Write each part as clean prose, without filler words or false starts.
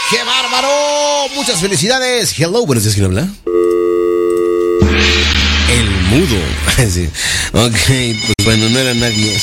¡Qué bárbaro! Muchas felicidades. Hello, buenos días, ¿quién habla? El mudo. Sí. Ok, pues bueno, no era nadie.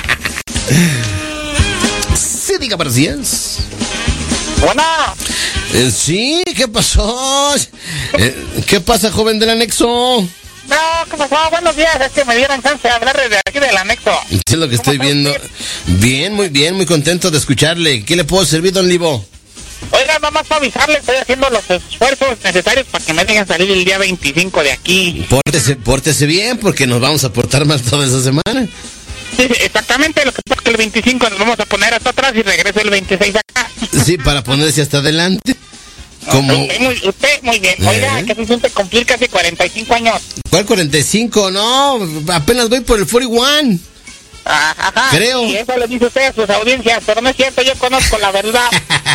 Sí, diga, buenos días. Bueno. Sí, ¿qué pasó? ¿Qué pasa, joven del anexo? No, ¿qué pasó? Buenos días, es que me dieron chance de hablar de aquí del anexo. Es lo que estoy viendo. Bien, muy contento de escucharle. ¿Qué le puedo servir, don Libo? Oiga, nomás para avisarle, estoy haciendo los esfuerzos necesarios para que me dejen salir el día 25 de aquí. Pórtese bien, porque nos vamos a portar mal toda esa semana. Sí, exactamente, lo que pasa es que el 25 nos vamos a poner hasta atrás y regreso el 26 acá. Sí, para ponerse hasta adelante. Como... Usted muy bien. Oiga, que se siente cumplir casi 45 años. ¿Cuál 45? No, apenas voy por el 41. Ajá. Creo. Y eso le dice usted a sus audiencias, pero no es cierto, yo conozco la verdad.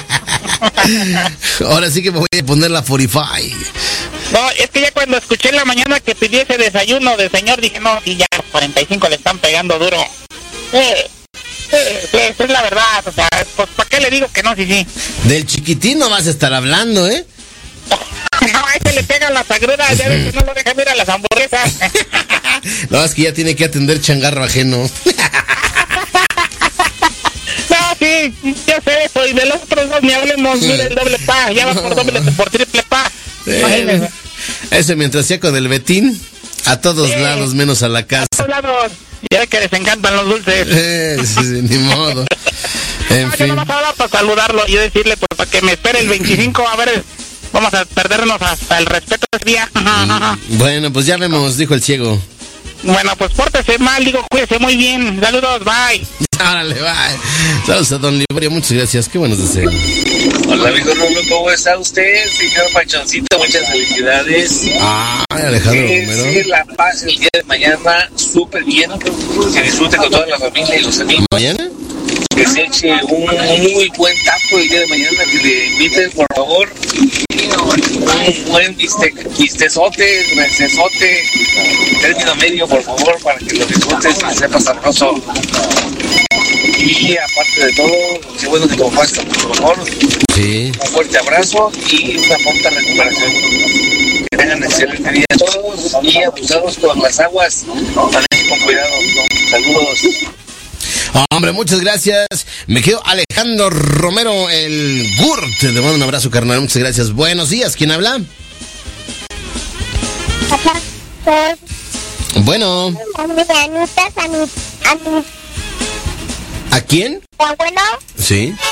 Ahora sí que me voy a poner la 45. No, es que ya cuando escuché en la mañana que pidiese desayuno de señor, dije, no, y ya 45 le están pegando duro. Es la verdad, o sea, pues ¿para qué le digo que no? Sí. Del chiquitín no vas a estar hablando, ¿eh? No, a ese le pegan las agruras, ya ves que no lo dejan ir a las hamburguesas. No, es que ya tiene que atender changarro ajeno. No, sí, ya sé eso, y de los otros dos ni hablemos, mire el doble pa, ya va por triple pa. Ese mientras sea con el Betín, a todos lados menos a la casa. A todos lados, ya que les encantan los dulces. Sí, ni modo. En fin. Yo nomás ahora para saludarlo y decirle pues para que me espere el 25, a ver, vamos a perdernos hasta el respeto ese día. Bueno, pues ya vemos, dijo el ciego. Bueno, pues pórtese mal, digo, cuídese muy bien. Saludos, bye. Árale, bye. Saludos a don Liborio, muchas gracias, qué buenos deseos. Hola, amigo Rulo, ¿cómo está usted? Señor Pachoncito, muchas felicidades. Ay, Alejandro Romero. Que la paz el día de mañana súper bien, que disfrute con toda la familia y los amigos. ¿Mañana? Que se eche un muy buen taco el día de mañana, que le inviten, por favor. Un buen bistezote, recesote, término medio, por favor, para que lo disfrutes y sepa sabroso. Y aparte de todo, qué bueno que tu papá está mucho mejor. Sí. Un fuerte abrazo y una pronta recuperación. Que tengan excelente día a todos y abusados con las aguas. Manejen con cuidado. Saludos. Hombre, muchas gracias. Me quedo Alejandro Romero, el GURT. Te mando un abrazo, carnal. Muchas gracias. Buenos días. ¿Quién habla? Bueno. ¿A ¿A quién? abuelo? Sí.